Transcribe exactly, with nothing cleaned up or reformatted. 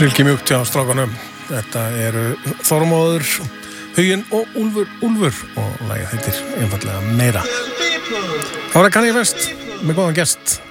Silki mjúkt hjá strákanum. Þetta eru Þormóður, Huginn og Úlfur Úlfur og lagið heitir einfaldlega Meira. Það var að Kanye West með góðan gest.